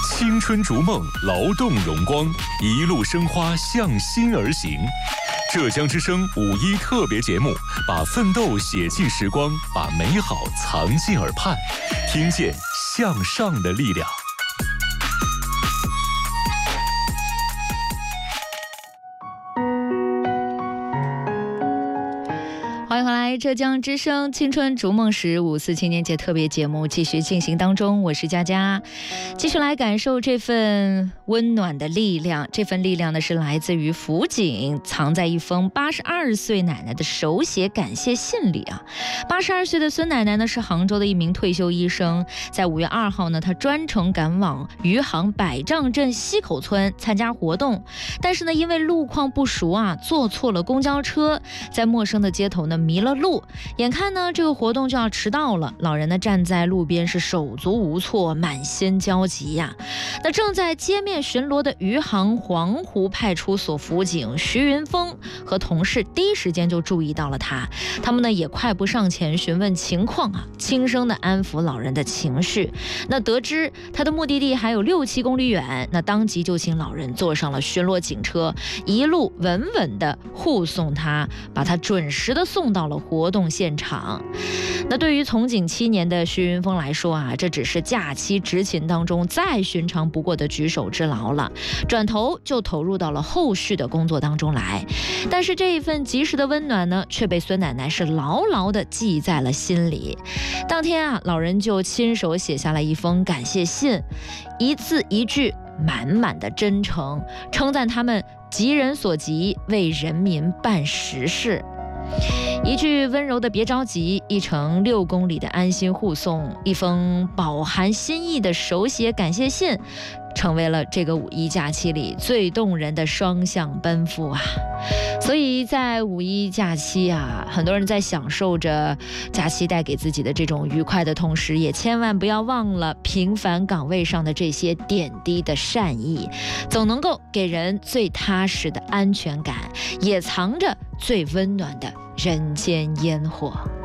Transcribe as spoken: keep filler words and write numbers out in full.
青春逐梦，劳动荣光，一路生花，向心而行。浙江之声五一特别节目，把奋斗写进时光，把美好藏进耳畔，听见向上的力量。 欢迎回来，浙江之声青春逐梦时五四青年节特别节目继续进行当中，我是佳佳，继续来感受这份温暖的力量。这份力量呢，是来自于辅警藏在一封八十二岁奶奶的手写感谢信里啊。八十二岁的孙奶奶呢，是杭州的一名退休医生，在五月二号呢，她专程赶往余杭百丈镇西口村参加活动，但是呢，因为路况不熟啊，坐错了公交车，在陌生的街头呢迷了路，眼看呢这个活动就要迟到了，老人呢站在路边是手足无措，满心焦急呀。那正在街面巡逻的余杭黄湖派出所辅警徐云峰和同事第一时间就注意到了他，他们呢也快步上前询问情况啊，轻声的安抚老人的情绪。那得知他的目的地还有六七公里远，那当即就请老人坐上了巡逻警车，一路稳稳的护送他，把他准时的送到了活动现场。那对于从警七年的徐云峰来说啊，这只是假期执勤当中再寻常不过的举手之劳了，转头就投入到了后续的工作当中来。但是这一份及时的温暖呢，却被孙奶奶是牢牢地记在了心里。当天啊，老人就亲手写下了一封感谢信，一字一句满满的真诚，称赞他们急人所急，为人民办实事。一句温柔的别着急，一程六公里的安心护送，一封饱含心意的手写感谢信，成为了这个五一假期里最动人的双向奔赴啊！所以在五一假期啊，很多人在享受着假期带给自己的这种愉快的同时，也千万不要忘了平凡岗位上的这些点滴的善意，总能够给人最踏实的安全感，也藏着最温暖的人间烟火。